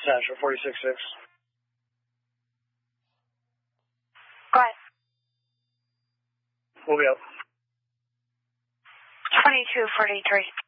Central, 46-6. Go ahead. We'll be up. 2243.